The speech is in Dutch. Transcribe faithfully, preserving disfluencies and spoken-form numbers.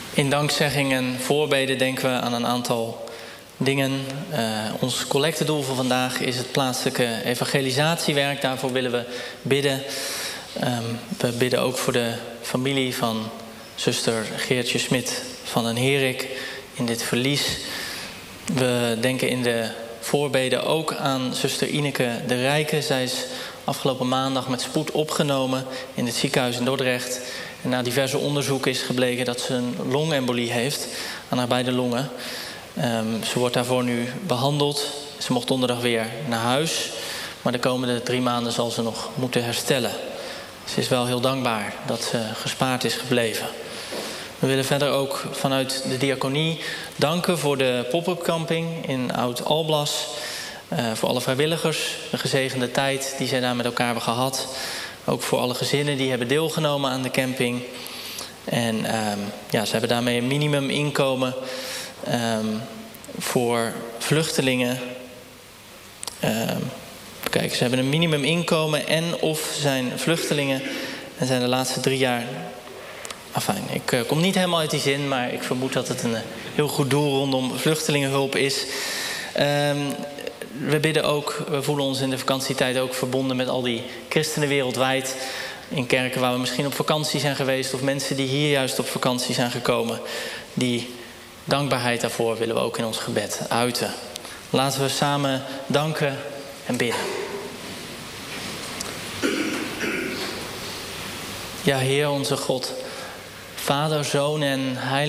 In dankzegging en voorbeden denken we aan een aantal dingen. Uh, ons collectedoel voor vandaag is het plaatselijke evangelisatiewerk. Daarvoor willen we bidden. Um, we bidden ook voor de familie van zuster Geertje Smit van den Herik in dit verlies. We denken in de voorbeden ook aan zuster Ineke de Rijke. Zij is afgelopen maandag met spoed opgenomen in het ziekenhuis in Dordrecht. En na diverse onderzoeken is gebleken dat ze een longembolie heeft aan haar beide longen. Um, ze wordt daarvoor nu behandeld. Ze mocht donderdag weer naar huis. Maar de komende drie maanden zal ze nog moeten herstellen. Ze is wel heel dankbaar dat ze gespaard is gebleven. We willen verder ook vanuit de diaconie danken voor de pop-up camping in Oud-Alblas. Uh, voor alle vrijwilligers, de gezegende tijd die zij daar met elkaar hebben gehad. Ook voor alle gezinnen die hebben deelgenomen aan de camping. En um, ja, ze hebben daarmee een minimuminkomen um, voor vluchtelingen. Um, kijk, ze hebben een minimuminkomen en of zijn vluchtelingen en zijn de laatste drie jaar. Enfin, ik uh, kom niet helemaal uit die zin, maar ik vermoed dat het een uh, heel goed doel rondom vluchtelingenhulp is. Um, we bidden ook, we voelen ons in de vakantietijd ook verbonden met al die christenen wereldwijd. In kerken waar we misschien op vakantie zijn geweest, of mensen die hier juist op vakantie zijn gekomen. Die dankbaarheid daarvoor willen we ook in ons gebed uiten. Laten we samen danken en bidden. Ja, Heer onze God, Vader, Zoon en Heilige